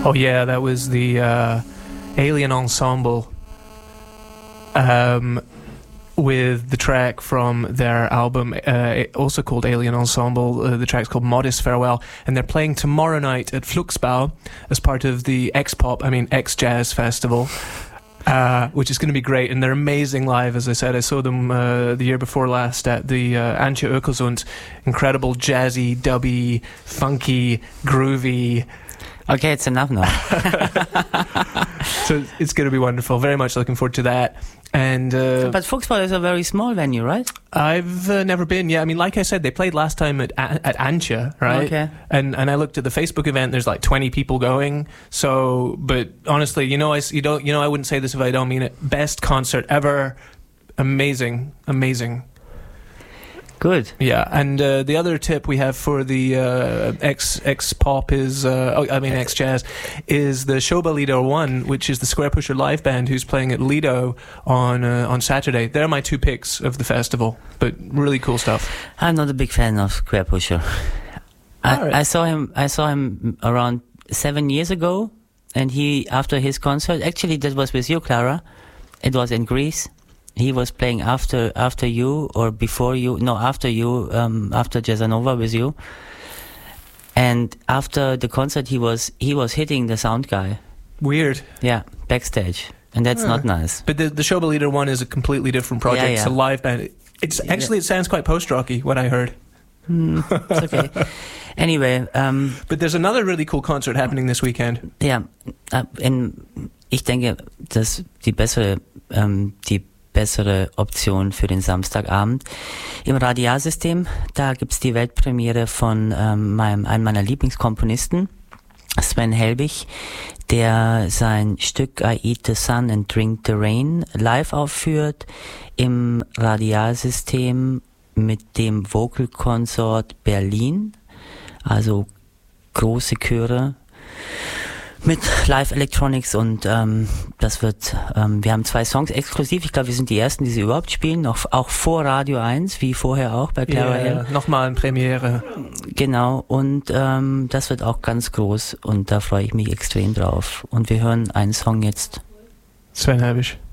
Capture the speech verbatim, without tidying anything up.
Oh yeah, that was the uh, Alien Ensemble um, with the track from their album, uh, also called Alien Ensemble. Uh, the track's called Modest Farewell, and they're playing tomorrow night at Fluxbau as part of the X-Pop, I mean X-Jazz Festival. Uh, which is going to be great, and they're amazing live. As I said, I saw them uh, the year before last at the uh, Antje Ökelsund. Incredible jazzy, dubby, funky, groovy. Okay, it's enough now. So it's going to be wonderful. Very much looking forward to that. And uh, but Fuchsbau is a very small venue, right? I've uh, never been. Yeah, I mean, like I said, they played last time at at Antje, right? Okay. And and I looked at the Facebook event. There's like twenty people going. So, but honestly, you know, I you don't you know I wouldn't say this if I don't mean it. Best concert ever. Amazing, amazing. Good. Yeah, and uh, the other tip we have for the uh, X X Pop is, uh, oh, I mean X Jazz, is the Shoba Lido One, which is the Squarepusher live band who's playing at Lido on uh, on Saturday. They're my two picks of the festival, but really cool stuff. I'm not a big fan of Squarepusher. I, right. I saw him. I saw him around seven years ago, and he after his concert. Actually, that was with you, Clara. It was in Greece. He was playing after after you or before you, no, after you, um, after Jazzanova with you. And after the concert, he was he was hitting the sound guy. Weird. Yeah, backstage, and that's Huh. not nice. But the the Shoba Leader One is a completely different project. Yeah, yeah. It's a live band. It's actually it sounds quite post rocky. What I heard. Hmm, it's okay. Anyway, um, but there's another really cool concert happening this weekend. Ja, in, ich denke, dass die bessere ähm, die bessere Option für den Samstagabend. Im Radialsystem, da gibt's die Weltpremiere von ähm, meinem, einem meiner Lieblingskomponisten, Sven Helbig, der sein Stück I Eat the Sun and Drink the Rain live aufführt im Radialsystem mit dem Vocal Consort Berlin, also große Chöre mit Live Electronics und ähm, das wird, ähm, wir haben zwei Songs exklusiv, ich glaube, wir sind die ersten, die sie überhaupt spielen, noch auch vor Radio eins, wie vorher auch bei Clara Yeah, Hill. nochmal eine Premiere. Genau, und ähm, das wird auch ganz groß und da freue ich mich extrem drauf. Und wir hören einen Song jetzt. Sven Helbig.